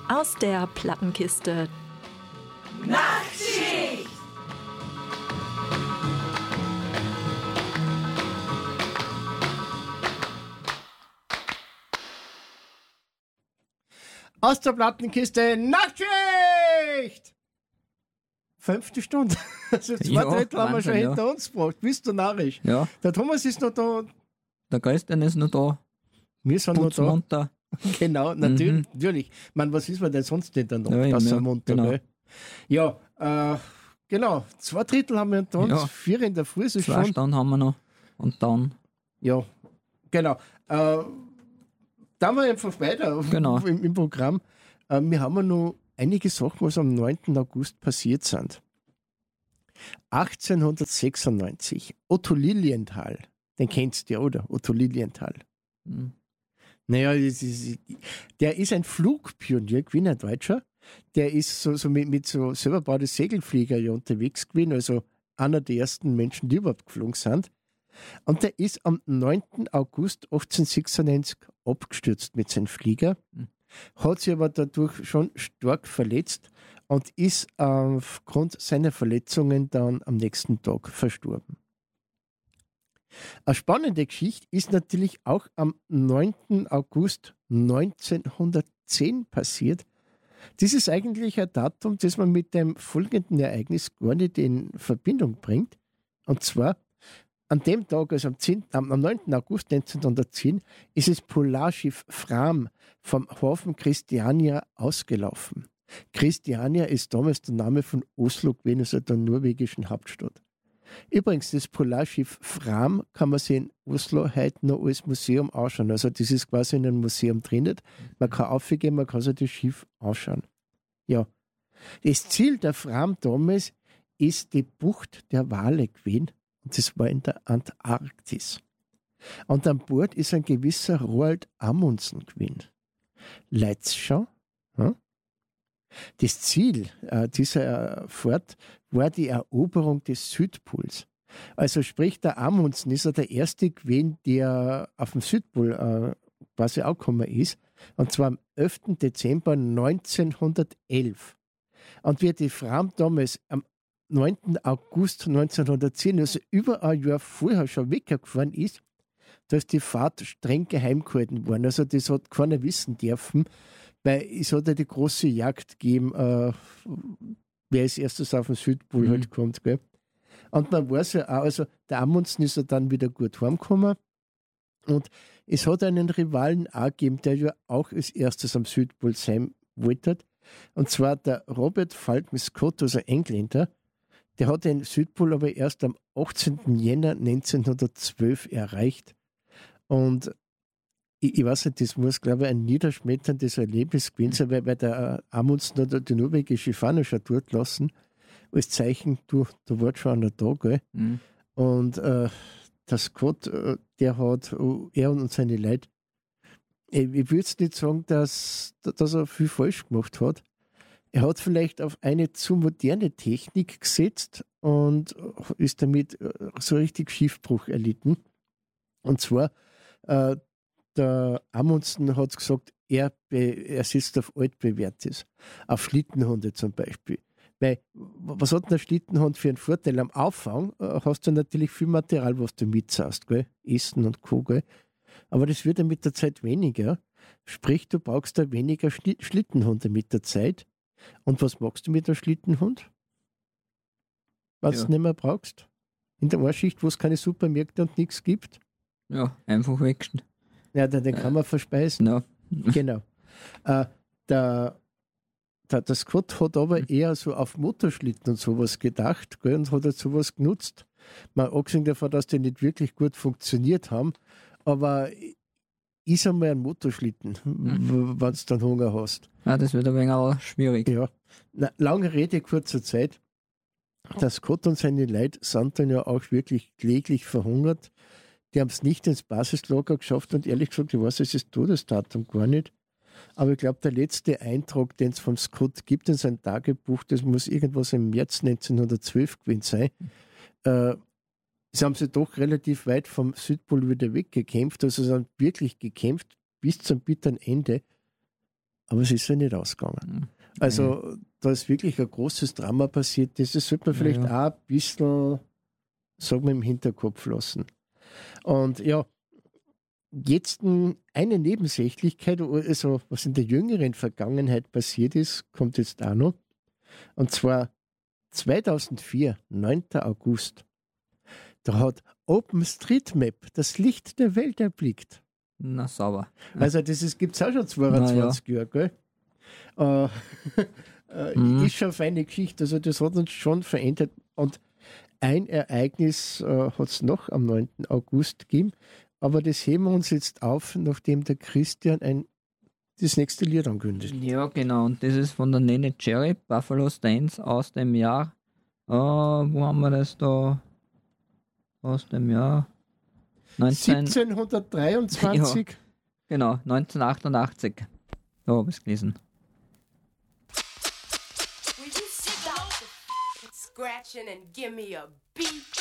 Aus der Plattenkiste. Nachtschicht! Aus der Plattenkiste Nachtschicht! 5. Stunde. Also 2 Drittel haben wir schon hinter uns gebracht. Bist du narrisch? Ja. Der Thomas ist noch da. Der Christian ist noch da. Wir sind noch da. Munter. Genau, natürlich. Ich meine, was ist man denn sonst nicht dann noch? Ja, Das ja, munter, genau. gell? Ja, genau. 2 Drittel haben wir hinter uns. Ja. 4 in der Früh ist es 2 schon. Stunden haben wir noch. Und dann. Ja, genau. Da wir einfach weiter Genau. im Programm. Wir haben ja noch einige Sachen, was am 9. August passiert sind. 1896, Otto Lilienthal. Den kennst du ja, oder? Otto Lilienthal. Mhm. Naja, der ist ein Flugpionier gewesen, ein Deutscher. Der ist so mit so selber gebauten Segelflieger ja unterwegs gewesen, also einer der ersten Menschen, die überhaupt geflogen sind. Und der ist am 9. August 1896 abgestürzt mit seinem Flieger, hat sich aber dadurch schon stark verletzt und ist aufgrund seiner Verletzungen dann am nächsten Tag verstorben. Eine spannende Geschichte ist natürlich auch am 9. August 1910 passiert. Das ist eigentlich ein Datum, das man mit dem folgenden Ereignis gar nicht in Verbindung bringt. Und zwar an dem Tag, also am 9. August 1910, ist das Polarschiff Fram vom Hafen Christiania ausgelaufen. Christiania ist damals der Name von Oslo gewesen, also der norwegischen Hauptstadt. Übrigens, das Polarschiff Fram kann man sich in Oslo heute noch als Museum anschauen. Also das ist quasi in einem Museum drin. Man kann aufgehen, man kann sich das Schiff anschauen. Ja. Das Ziel der Fram damals ist die Bucht der Wale gewesen. Und das war in der Antarktis. Und an Bord ist ein gewisser Roald Amundsen gewesen. Leid's schon? Hm? Das Ziel dieser Fahrt war die Eroberung des Südpols. Also sprich, der Amundsen ist ja der erste gewesen, der auf dem Südpol quasi angekommen ist. Und zwar am 11. Dezember 1911. Und wie die Fram damals am 9. August 1910, also über ein Jahr vorher schon weggefahren ist, da ist die Fahrt streng geheim gehalten worden. Also das hat keiner wissen dürfen, weil es hat ja die große Jagd gegeben, wer als erstes auf den Südpol halt kommt. Gell? Und man weiß ja auch, also der Amundsen ist ja dann wieder gut heimgekommen und es hat einen Rivalen auch gegeben, der ja auch als erstes am Südpol sein wollte. Und zwar der Robert Falcon Scott, also Engländer. Der hat den Südpol aber erst am 18. Jänner 1912 erreicht. Und ich weiß nicht, das muss, glaube ich, ein niederschmetterndes Erlebnis gewesen sein, weil der Amundsen hat die norwegische Fahne schon dort lassen, als Zeichen, du warst schon einer da, gell? Mhm. Und der Scott, der hat, er und seine Leute, ich würde jetzt nicht sagen, dass er viel falsch gemacht hat. Er hat vielleicht auf eine zu moderne Technik gesetzt und ist damit so richtig Schiffbruch erlitten. Und zwar, der Amundsen hat gesagt, er sitzt auf altbewährtes, auf Schlittenhunde zum Beispiel. Weil, was hat der Schlittenhund für einen Vorteil? Am Auffang hast du natürlich viel Material, was du mitsaust, gell? Essen und Co. Gell? Aber das wird ja mit der Zeit weniger. Sprich, du brauchst da weniger Schlittenhunde mit der Zeit. Und was machst du mit einem Schlittenhund? Was du nicht mehr brauchst? In der Anschicht, wo es keine Supermärkte und nichts gibt? Ja, einfach wechseln. Ja, den kann man verspeisen. Ja. Genau. Der Scott hat aber eher so auf Motorschlitten und sowas gedacht, gell, und hat halt sowas genutzt. Mal abgesehen davon, dass die nicht wirklich gut funktioniert haben, aber ist einmal ein Motorschlitten, wenn du dann Hunger hast. Ja, das wird ein wenig auch schwierig. Ja. Lange Rede, kurzer Zeit. Der Scott und seine Leute sind dann ja auch wirklich kläglich verhungert. Die haben es nicht ins Basislager geschafft und ehrlich gesagt, ich weiß, es ist Todesdatum gar nicht. Aber ich glaube, der letzte Eintrag, den es vom Scott gibt in seinem Tagebuch, das muss irgendwas im März 1912 gewesen sein. Sie haben sich doch relativ weit vom Südpol wieder weggekämpft. Also sie haben wirklich gekämpft bis zum bitteren Ende. aber es ist ja nicht ausgegangen. Also da ist wirklich ein großes Drama passiert. Das sollte man vielleicht auch ein bisschen, sagen wir, im Hinterkopf lassen. Und ja, jetzt eine Nebensächlichkeit, also was in der jüngeren Vergangenheit passiert ist, kommt jetzt auch noch. Und zwar 2004, 9. August. Da hat OpenStreetMap das Licht der Welt erblickt. Na, sauber. Also das gibt es auch schon 22 Jahre, gell? Ist schon eine feine Geschichte. Also das hat uns schon verändert. Und ein Ereignis hat es noch am 9. August gegeben. Aber das heben wir uns jetzt auf, nachdem der Christian das nächste Lied ankündigt. Ja, genau. Und das ist von der Nene Cherry, Buffalo Stance aus dem Jahr. Wo haben wir das da? Aus dem Jahr 1723. Ja, genau, 1988. Da habe ich es gelesen. Will you sit down, scratching and give me a beat?